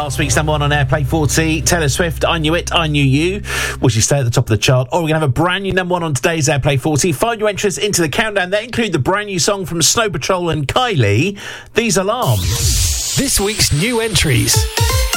last week's number one on Airplay 40. Taylor Swift, I Knew It, I Knew You. Will she stay at the top of the chart? Or we're going to have a brand new number one on today's Airplay 40. Find your entries into the countdown. They include the brand new song from Snow Patrol and Kylie, These Alarms. This week's new entries.